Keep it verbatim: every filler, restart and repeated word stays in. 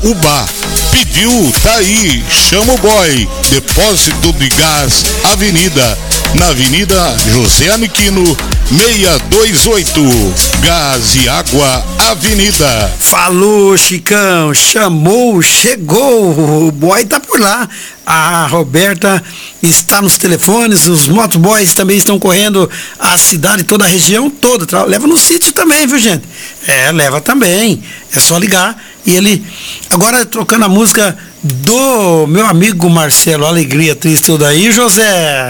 Uba. Pediu, tá aí, chama o boy. Depósito de Gás, Avenida, na Avenida José Aniquino, seiscentos e vinte e oito. Gás e Água, Avenida. Falou, Chicão, chamou, chegou, o boy tá por lá. A Roberta está nos telefones, os motoboys também estão correndo a cidade, toda a região toda. Tra- Leva no sítio também, viu, gente? É, leva também. É só ligar e ele... Agora trocando a música do meu amigo Marcelo, Alegria, Triste, tudo aí, José.